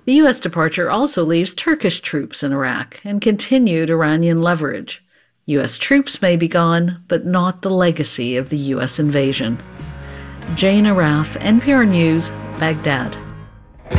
The U.S. departure also leaves Turkish troops in Iraq and continued Iranian leverage. U.S. troops may be gone, but not the legacy of the U.S. invasion. Jane Arraf, NPR News, Baghdad.